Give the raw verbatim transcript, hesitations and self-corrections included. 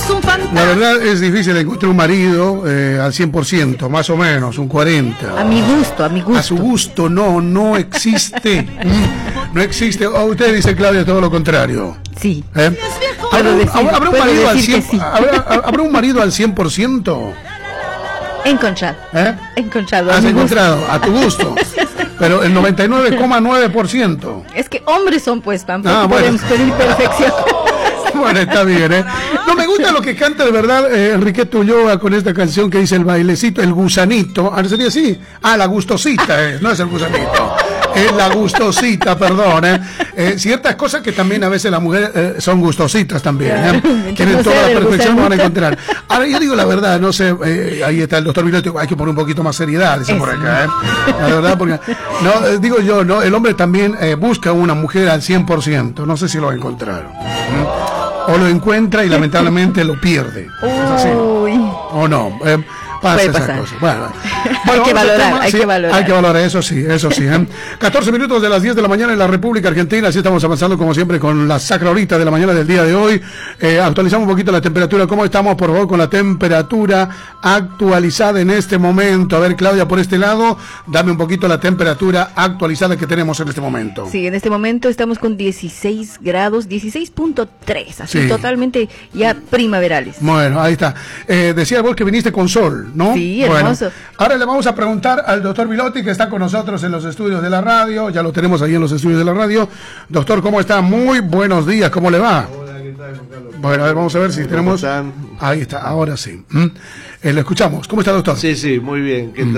es un fantasma. La verdad es difícil encontrar un marido eh, al cien por ciento, más o menos, un cuarenta por ciento. A mi gusto, a mi gusto. A su gusto, no, no existe. Mm, no existe. O usted dice, Claudia, todo lo contrario. Sí. ¿Eh? ¿Habrá, decir, ¿habrá, un marido al cien, sí. ¿habrá, ¿Habrá un marido al cien por ciento? Encontrado. ¿Eh? Encontrado. Has encontrado, gusto. A tu gusto. Pero el noventa y nueve coma nueve por ciento. Es que hombres son, pues, tampoco ah, bueno. podemos pedir perfección. Bueno, está bien, ¿eh? No, me gusta lo que canta de verdad eh, Enriqueta Ulloa con esta canción que dice el bailecito, el gusanito. Ah, ¿no sería así? Ah, la gustosita, eh, no es el gusanito. Es la gustosita, perdón, ¿eh? Eh, ciertas cosas que también a veces las mujeres eh, son gustositas también, ¿eh? Tienen toda la perfección, no van a encontrar. Ahora, yo digo la verdad, no sé, eh, ahí está el doctor Vilotti, hay que poner un poquito más seriedad, dice por acá, ¿eh? La verdad, porque, no, eh, digo yo, no, el hombre también eh, busca una mujer al cien por ciento, no sé si lo va a encontrar. ¿Mm? O lo encuentra y lamentablemente lo pierde. Uy. ¿Es así? O no. Eh, pasa Puede esa pasar. cosa. Bueno, hay bueno, que valorar, tema, hay sí, que valorar. Hay que valorar, eso sí, eso sí. ¿eh? catorce minutos de las diez de la mañana en la República Argentina. Así estamos avanzando como siempre con la sacra horita de la mañana del día de hoy. Eh, actualizamos un poquito la temperatura. ¿Cómo estamos, por favor, con la temperatura actualizada en este momento? A ver, Claudia, por este lado, dame un poquito la temperatura actualizada que tenemos en este momento. Sí, en este momento estamos con dieciséis grados, dieciséis punto tres, así Sí. totalmente ya primaverales. Bueno, ahí está. Eh, decía vos que viniste con sol, ¿no? Sí, hermoso. Bueno, ahora le vamos a preguntar al doctor Vilotti, que está con nosotros en los estudios de la radio. Ya lo tenemos ahí en los estudios de la radio. Doctor, ¿cómo está? Muy buenos días, ¿cómo le va? Hola, ¿qué tal, Juan Carlos? Bueno, a ver, vamos a ver si ¿Cómo tenemos... están? Ahí está, ahora sí. ¿Mm? Eh, le escuchamos. ¿Cómo está, doctor? Sí, sí, muy bien. ¿Qué tal?